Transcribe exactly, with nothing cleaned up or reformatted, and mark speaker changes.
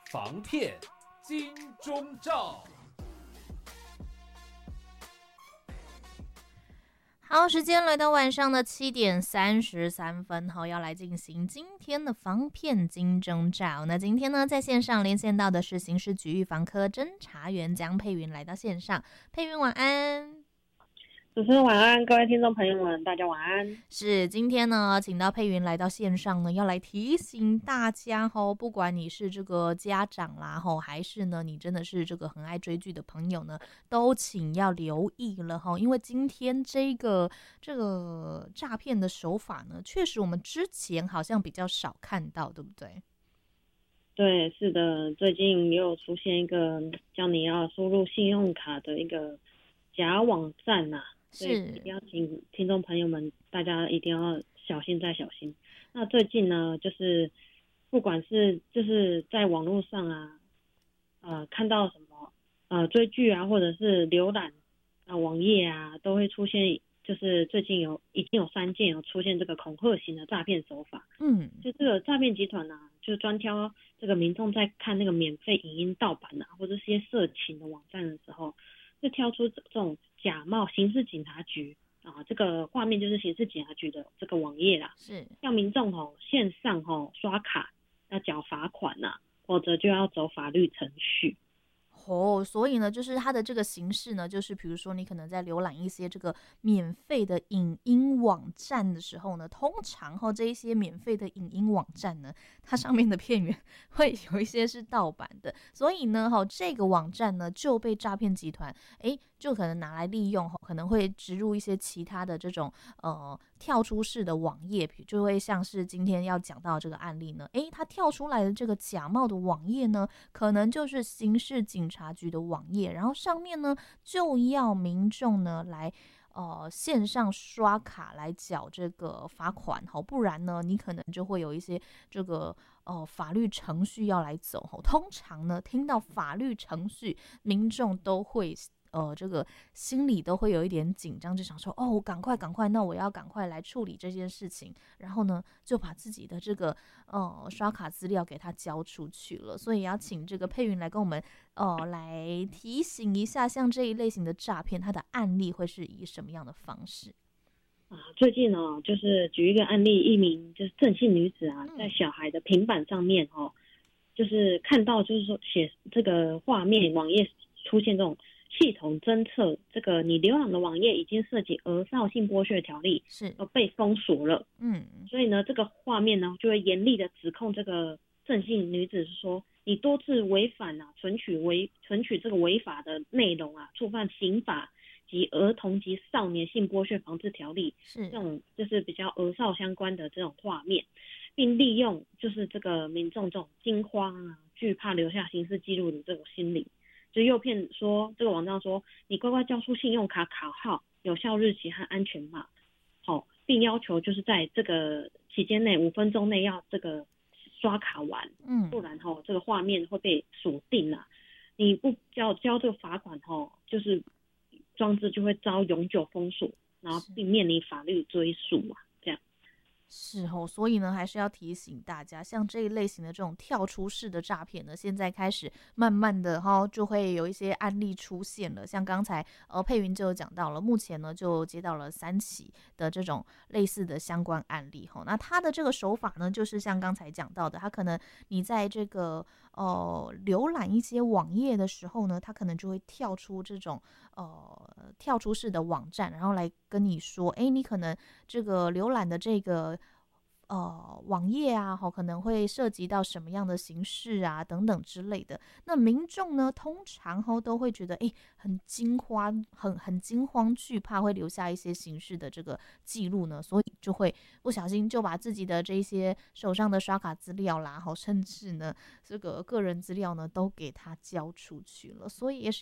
Speaker 1: 防骗金钟罩。
Speaker 2: 好，时间来到晚上的七点三十三分，好，要来进行今天的防骗金钟罩。那今天呢，在线上连线到的是刑事局预防科侦查员江佩云，来到线上。佩云晚安。
Speaker 3: 主持人晚安，各位听众朋友们，大家晚安。
Speaker 2: 是，今天呢，请到佩云来到线上呢，要来提醒大家吼，不管你是这个家长啦吼，还是呢你真的是这个很爱追剧的朋友呢，都请要留意了吼，因为今天这个这个诈骗的手法呢，确实我们之前好像比较少看到，对不对？
Speaker 3: 对，是的，最近也有出现一个叫你要输入信用卡的一个假网站啊。所以一定要请听众朋友们，大家一定要小心再小心。那最近呢，就是不管是就是在网络上啊，呃，看到什么呃追剧啊，或者是浏览啊网页啊，都会出现，就是最近有已经有三件有出现这个恐吓型的诈骗手法。
Speaker 2: 嗯，
Speaker 3: 就这个诈骗集团啊，就专挑这个民众在看那个免费影音盗版啊，或者是些色情的网站的时候，就挑出这种假冒刑事警察局啊，这个画面就是刑事警察局的这个网页啦，
Speaker 2: 是
Speaker 3: 让民众哦线上哦刷卡要缴罚款呐、啊，或者就要走法律程序。
Speaker 2: 哦，所以呢，就是它的这个形式呢，就是比如说你可能在浏览一些这个免费的影音网站的时候呢，通常哈这一些免费的影音网站呢，它上面的片源会有一些是盗版的，所以呢，哈这个网站呢就被诈骗集团哎就可能拿来利用，可能会植入一些其他的这种呃跳出式的网页，就会像是今天要讲到这个案例呢，哎，它跳出来的这个假冒的网页呢，可能就是刑事警察察局的网页，然后上面呢就要民众呢来呃线上刷卡来缴这个罚款，好，不然呢你可能就会有一些这个呃法律程序要来走。通常呢听到法律程序，民众都会呃，这个心里都会有一点紧张，就想说哦，赶快赶快，那我要赶快来处理这件事情，然后呢，就把自己的这个呃刷卡资料给他交出去了。所以要请这个佩云来跟我们呃来提醒一下，像这一类型的诈骗，它的案例会是以什么样的方式？
Speaker 3: 啊，最近哦，就是举一个案例，一名就是郑姓女子啊，在小孩的平板上面哦，就是看到就是说写这个画面网页出现这种。系统侦测这个你浏览的网页已经涉及儿少性剥削条例，
Speaker 2: 是
Speaker 3: 被封锁了。
Speaker 2: 嗯，
Speaker 3: 所以呢，这个画面呢就会严厉的指控这个郑姓女子说，你多次违反啊，存取违存取这个违法的内容啊，触犯刑法及儿童及少年性剥削防治条例，
Speaker 2: 是
Speaker 3: 这种就是比较儿少相关的这种画面，并利用就是这个民众这种惊慌啊、惧怕留下刑事记录的这种心理。就诱骗说，这个网站说你乖乖交出信用卡卡号、有效日期和安全码，好，并要求就是在这个期间内五分钟内要这个刷卡完，
Speaker 2: 嗯，
Speaker 3: 不然吼这个画面会被锁定啦。你不交交这个罚款吼，就是装置就会遭永久封锁，然后并面临法律追诉啊。
Speaker 2: 是哦，所以呢，还是要提醒大家，像这一类型的这种跳出式的诈骗呢，现在开始慢慢的哈、哦，就会有一些案例出现了。像刚才呃佩云就有讲到了，目前呢就接到了三起的这种类似的相关案例哈、哦。那他的这个手法呢，就是像刚才讲到的，他可能你在这个呃浏览一些网页的时候呢，他可能就会跳出这种呃跳出式的网站，然后来跟你说，哎，你可能这个浏览的这个。呃，网页啊，吼可能会涉及到什么样的形式啊，等等之类的。那民众呢，通常吼都会觉得，哎，很惊慌，很很惊慌惧怕，会留下一些刑事的这个记录呢，所以就会不小心就把自己的这些手上的刷卡资料啦，吼甚至呢这个个人资料呢，都给他交出去了。所以也是